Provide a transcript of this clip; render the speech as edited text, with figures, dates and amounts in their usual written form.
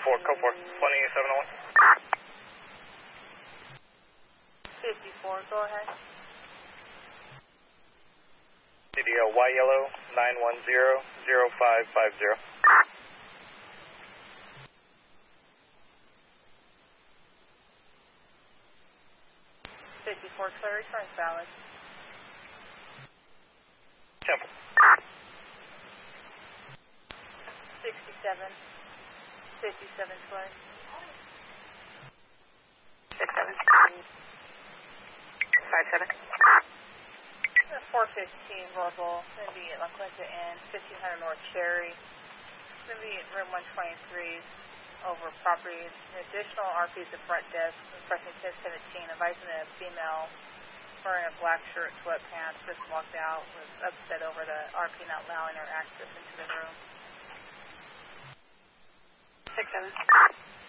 code 4, 2701. 54, go ahead. CDL Y Yellow 910-0550. 54, clear returns valid. Temple. 67, 57 clear. 67. 57. 415 verbal, going to be at La Quinta Inn, 1500 North Cherry. Going to be at room 123 over properties. An additional RPs at front desk, requesting 1017, advising a female wearing a black shirt, sweatpants, just walked out, was upset over the RP not allowing her access into the room. 67.